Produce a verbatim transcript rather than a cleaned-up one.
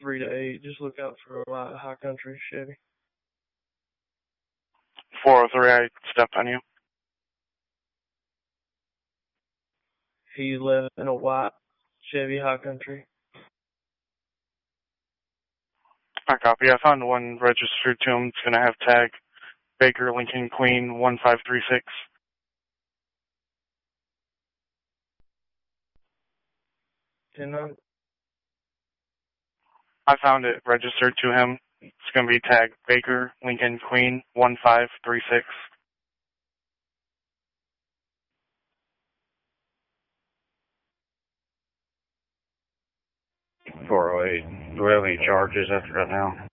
three to eight. Just look out for a lot of high country Chevy. four oh three, I stepped on you. He left in a white Chevy high country. I copy. I found one registered to him. It's going to have tag Baker Lincoln Queen one five three six. ten nine. I found it registered to him. It's going to be tagged Baker Lincoln Queen one five three six. four oh eight. Do we have any charges after that now?